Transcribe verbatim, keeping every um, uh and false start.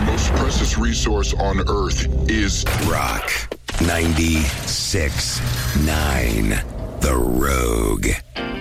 most precious resource on Earth is Rock ninety-six point nine, The Rogue.